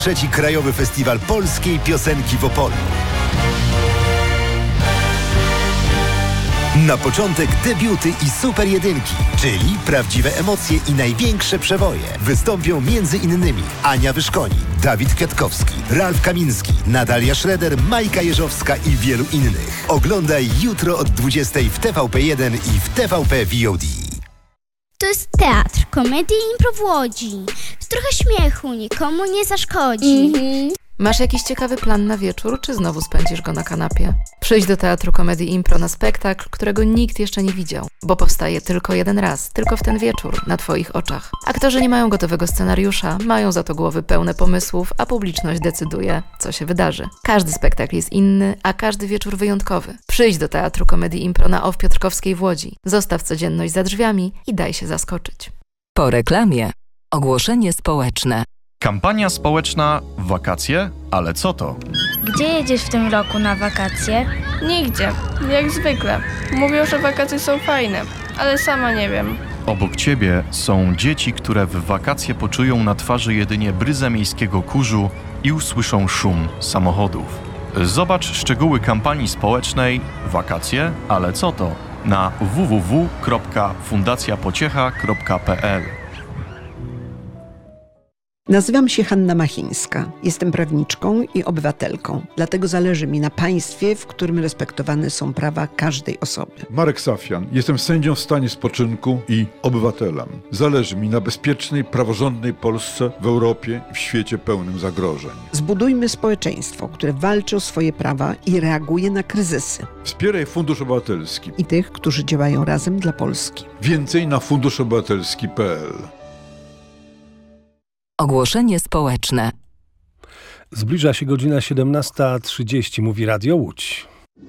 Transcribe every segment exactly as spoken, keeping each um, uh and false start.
Trzeci Krajowy Festiwal Polskiej Piosenki w Opolu. Na początek debiuty i super jedynki, czyli prawdziwe emocje i największe przewoje. Wystąpią między innymi Ania Wyszkoni, Dawid Kwiatkowski, Ralf Kamiński, Natalia Schroeder, Majka Jeżowska i wielu innych. Oglądaj jutro od dwudziestej w T V P jeden i w T V P V O D. To jest teatr, komedii i impro w Łodzi. Trochę śmiechu nikomu nie zaszkodzi. Mm-hmm. Masz jakiś ciekawy plan na wieczór, czy znowu spędzisz go na kanapie? Przyjdź do Teatru Komedii Impro na spektakl, którego nikt jeszcze nie widział, bo powstaje tylko jeden raz, tylko w ten wieczór, na Twoich oczach. Aktorzy nie mają gotowego scenariusza, mają za to głowy pełne pomysłów, a publiczność decyduje, co się wydarzy. Każdy spektakl jest inny, a każdy wieczór wyjątkowy. Przyjdź do Teatru Komedii Impro na O W Piotrkowskiej w Łodzi. Zostaw codzienność za drzwiami i daj się zaskoczyć. Po reklamie. Ogłoszenie społeczne. Kampania społeczna wakacje? Ale co to? Gdzie jedziesz w tym roku na wakacje? Nigdzie, jak zwykle. Mówią, że wakacje są fajne, ale sama nie wiem. Obok ciebie są dzieci, które w wakacje poczują na twarzy jedynie bryzę miejskiego kurzu i usłyszą szum samochodów. Zobacz szczegóły kampanii społecznej Wakacje? Ale co to? Na w w w kropka fundacja pociecha kropka p l. Nazywam się Hanna Machińska. Jestem prawniczką i obywatelką. Dlatego zależy mi na państwie, w którym respektowane są prawa każdej osoby. Marek Safian. Jestem sędzią w stanie spoczynku i obywatelem. Zależy mi na bezpiecznej, praworządnej Polsce w Europie i w świecie pełnym zagrożeń. Zbudujmy społeczeństwo, które walczy o swoje prawa i reaguje na kryzysy. Wspieraj Fundusz Obywatelski. I tych, którzy działają razem dla Polski. Więcej na fundusz obywatelski kropka p l. Ogłoszenie społeczne. Zbliża się godzina siedemnasta trzydzieści, mówi Radio Łódź.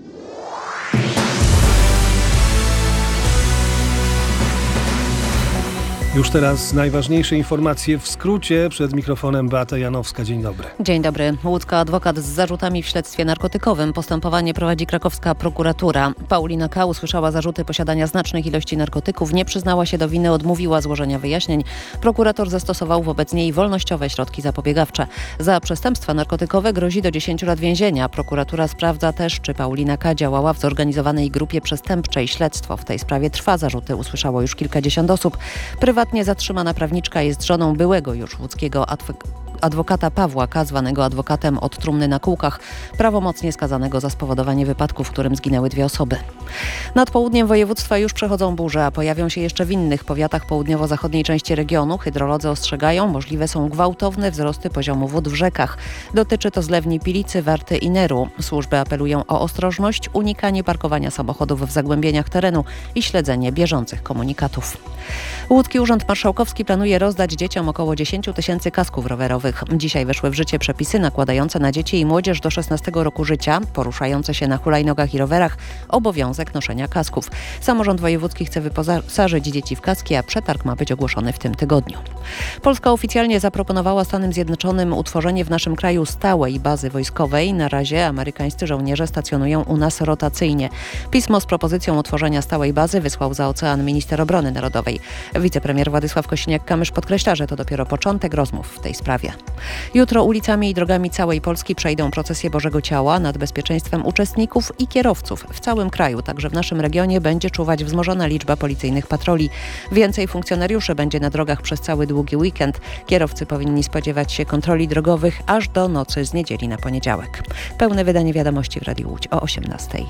Już teraz najważniejsze informacje w skrócie. Przed mikrofonem Beata Janowska. Dzień dobry. Dzień dobry. Łódzka adwokat z zarzutami w śledztwie narkotykowym. Postępowanie prowadzi krakowska prokuratura. Paulina K. usłyszała zarzuty posiadania znacznych ilości narkotyków. Nie przyznała się do winy, odmówiła złożenia wyjaśnień. Prokurator zastosował wobec niej wolnościowe środki zapobiegawcze. Za przestępstwa narkotykowe grozi do dziesięciu lat więzienia. Prokuratura sprawdza też, czy Paulina K. działała w zorganizowanej grupie przestępczej. Śledztwo w tej sprawie trwa. Zarzuty usłyszało już kilkadziesiąt osób. Prywatnie zatrzymana prawniczka jest żoną byłego już łódzkiego adw- adwokata Pawła K., zwanego adwokatem od trumny na kółkach, prawomocnie skazanego za spowodowanie wypadku, w którym zginęły dwie osoby. Nad południem województwa już przechodzą burze, a pojawią się jeszcze w innych powiatach południowo-zachodniej części regionu. Hydrolodzy ostrzegają, możliwe są gwałtowne wzrosty poziomu wód w rzekach. Dotyczy to zlewni Pilicy, Warty i Neru. Służby apelują o ostrożność, unikanie parkowania samochodów w zagłębieniach terenu i śledzenie bieżących komunikatów. Łódzki Urząd Marszałkowski planuje rozdać dzieciom około dziesięć tysięcy kasków rowerowych. Dzisiaj weszły w życie przepisy nakładające na dzieci i młodzież do szesnastego roku życia, poruszające się na hulajnogach i rowerach, obowiązek noszenia kasków. Samorząd wojewódzki chce wyposażyć dzieci w kaski, a przetarg ma być ogłoszony w tym tygodniu. Polska oficjalnie zaproponowała Stanom Zjednoczonym utworzenie w naszym kraju stałej bazy wojskowej. Na razie amerykańscy żołnierze stacjonują u nas rotacyjnie. Pismo z propozycją utworzenia stałej bazy wysłał za ocean minister obrony narodowej. Wicepremier Władysław Kosiniak-Kamysz podkreśla, że to dopiero początek rozmów w tej sprawie. Jutro ulicami i drogami całej Polski przejdą procesje Bożego Ciała. Nad bezpieczeństwem uczestników i kierowców w całym kraju, także w naszym regionie, będzie czuwać wzmożona liczba policyjnych patroli. Więcej funkcjonariuszy będzie na drogach przez cały długi weekend. Kierowcy powinni spodziewać się kontroli drogowych aż do nocy z niedzieli na poniedziałek. Pełne wydanie wiadomości w Radiu Łódź o osiemnastej.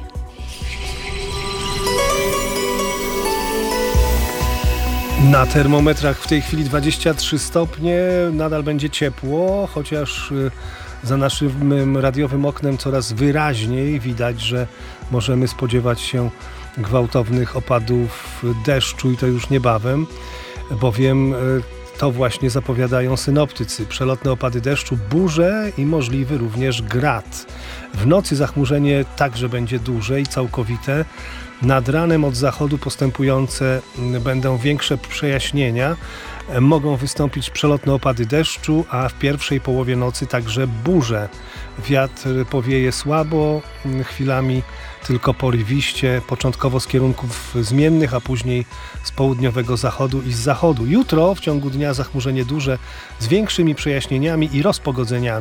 Na termometrach w tej chwili dwadzieścia trzy stopnie, nadal będzie ciepło, chociaż za naszym radiowym oknem coraz wyraźniej widać, że możemy spodziewać się gwałtownych opadów deszczu i to już niebawem, bowiem to właśnie zapowiadają synoptycy. Przelotne opady deszczu, burze i możliwy również grad. W nocy zachmurzenie także będzie duże i całkowite. Nad ranem od zachodu postępujące będą większe przejaśnienia. Mogą wystąpić przelotne opady deszczu, a w pierwszej połowie nocy także burze. Wiatr powieje słabo, chwilami tylko porywiście, początkowo z kierunków zmiennych, a później z południowego zachodu i z zachodu. Jutro w ciągu dnia zachmurzenie duże z większymi przejaśnieniami i rozpogodzeniami.